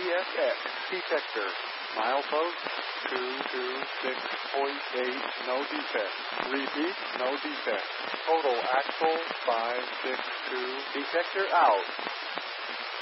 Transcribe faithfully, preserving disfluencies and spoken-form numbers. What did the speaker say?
S X detector. Milepost two two six point eight, no defect. Repeat, no defect. Total axle five six two, detector out.